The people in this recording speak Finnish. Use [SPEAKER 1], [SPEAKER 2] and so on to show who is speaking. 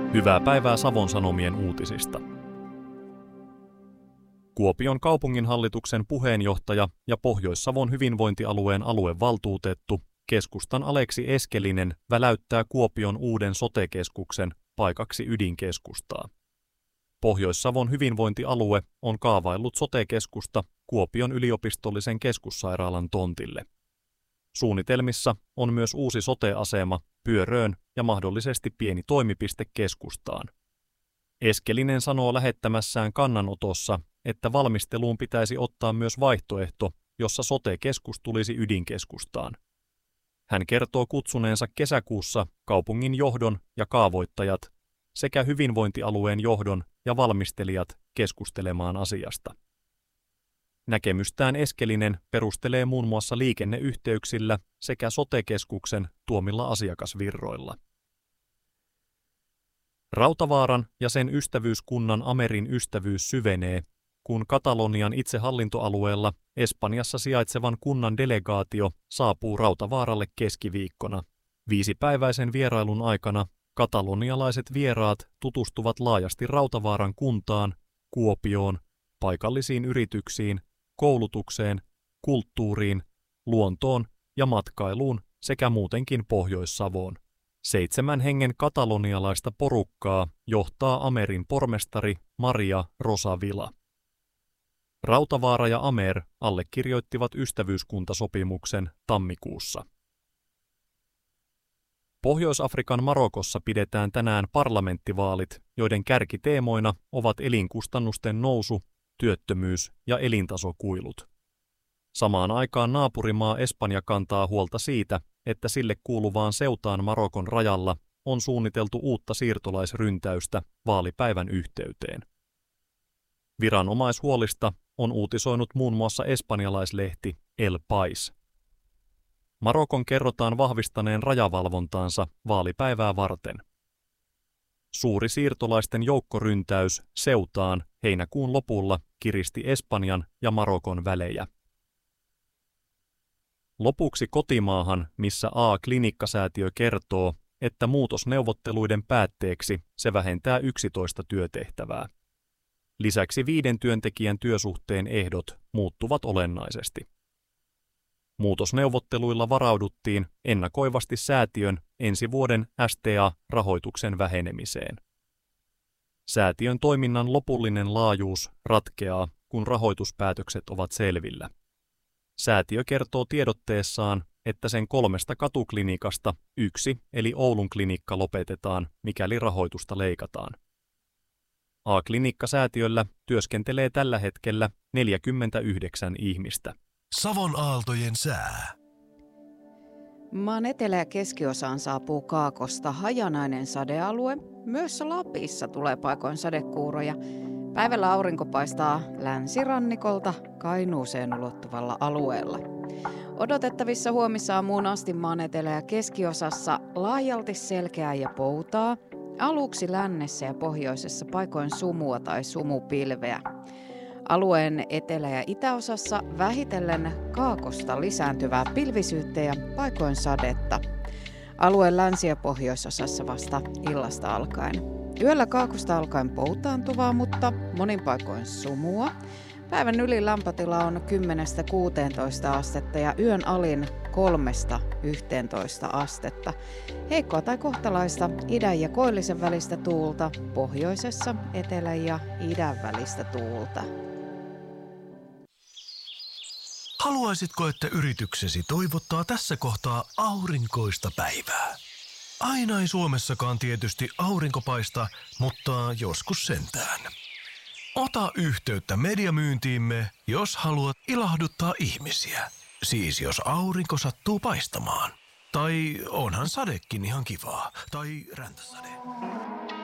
[SPEAKER 1] Hyvää päivää Savon Sanomien uutisista. Kuopion kaupunginhallituksen puheenjohtaja ja Pohjois-Savon hyvinvointialueen aluevaltuutettu keskustan Aleksi Eskelinen väläyttää Kuopion uuden sote-keskuksen paikaksi ydinkeskustaa. Pohjois-Savon hyvinvointialue on kaavaillut sote-keskusta Kuopion yliopistollisen keskussairaalan tontille. Suunnitelmissa on myös uusi sote-asema Pyöröön ja mahdollisesti pieni toimipiste keskustaan. Eskelinen sanoo lähettämässään kannanotossa, että valmisteluun pitäisi ottaa myös vaihtoehto, jossa sote-keskus tulisi ydinkeskustaan. Hän kertoo kutsuneensa kesäkuussa kaupungin johdon ja kaavoittajat sekä hyvinvointialueen johdon ja valmistelijat keskustelemaan asiasta. Näkemystään Eskelinen perustelee muun muassa liikenneyhteyksillä sekä sote-keskuksen tuomilla asiakasvirroilla. Rautavaaran ja sen ystävyyskunnan Amerin ystävyys syvenee, kun Katalonian itsehallintoalueella Espanjassa sijaitsevan kunnan delegaatio saapuu Rautavaaralle keskiviikkona. 5-päiväisen vierailun aikana katalonialaiset vieraat tutustuvat laajasti Rautavaaran kuntaan, Kuopioon, paikallisiin yrityksiin, koulutukseen, kulttuuriin, luontoon ja matkailuun sekä muutenkin Pohjois-Savoon. 7 hengen katalonialaista porukkaa johtaa Amerin pormestari Maria Rosa Vila. Rautavaara ja Amer allekirjoittivat ystävyyskuntasopimuksen tammikuussa. Pohjois-Afrikan Marokossa pidetään tänään parlamenttivaalit, joiden kärkiteemoina ovat elinkustannusten nousu, työttömyys ja elintasokuilut. Samaan aikaan naapurimaa Espanja kantaa huolta siitä, että sille kuuluvaan seutaan Marokon rajalla on suunniteltu uutta siirtolaisryntäystä vaalipäivän yhteyteen. Viranomaishuolista on uutisoinut muun muassa espanjalaislehti El País. Marokon kerrotaan vahvistaneen rajavalvontaansa vaalipäivää varten. Suuri siirtolaisten joukkoryntäys seutaan heinäkuun lopulla kiristi Espanjan ja Marokon välejä. Lopuksi kotimaahan, missä A-klinikkasäätiö kertoo, että muutosneuvotteluiden päätteeksi se vähentää 11 työtehtävää. Lisäksi 5 työntekijän työsuhteen ehdot muuttuvat olennaisesti. Muutosneuvotteluilla varauduttiin ennakoivasti säätiön ensi vuoden STA-rahoituksen vähenemiseen. Säätiön toiminnan lopullinen laajuus ratkeaa, kun rahoituspäätökset ovat selvillä. Säätiö kertoo tiedotteessaan, että sen 3 katuklinikasta 1 eli Oulun klinikka lopetetaan, mikäli rahoitusta leikataan. A-klinikkasäätiöllä työskentelee tällä hetkellä 49 ihmistä.
[SPEAKER 2] Savon aaltojen sää.
[SPEAKER 3] Maan etelä- ja keskiosaan saapuu kaakosta hajanainen sadealue. Myös Lapissa tulee paikoin sadekuuroja. Päivällä aurinko paistaa länsirannikolta Kainuuseen ulottuvalla alueella. Odotettavissa huomisaamuun asti maan etelä- ja keskiosassa laajalti selkeää ja poutaa. Aluksi lännessä ja pohjoisessa paikoin sumua tai sumupilveä. Alueen etelä- ja itäosassa vähitellen kaakosta lisääntyvää pilvisyyttä ja paikoin sadetta. Alueen länsi- ja pohjoisosassa vasta illasta alkaen. Yöllä kaakosta alkaen poutaantuvaa, mutta monin paikoin sumua. Päivän ylin lämpötila on 10–16 astetta ja yön alin 3–11 astetta. Heikkoa tai kohtalaista idän ja koillisen välistä tuulta, pohjoisessa etelän ja idän välistä tuulta.
[SPEAKER 2] Haluaisitko, että yrityksesi toivottaa tässä kohtaa aurinkoista päivää? Aina ei Suomessakaan tietysti aurinko paista, mutta joskus sentään. Ota yhteyttä mediamyyntiimme, jos haluat ilahduttaa ihmisiä. Siis jos aurinko sattuu paistamaan. Tai onhan sadekin ihan kivaa. Tai räntäsade.